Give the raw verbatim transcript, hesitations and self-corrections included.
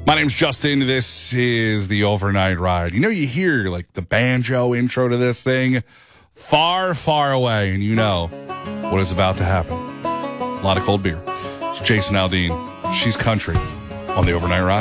My name's Justin. This is the Overnight Ride. You know, you hear like the banjo intro to this thing far, far away, and you know what is about to happen. A lot of cold beer. It's Jason Aldean. She's country on the Overnight Ride.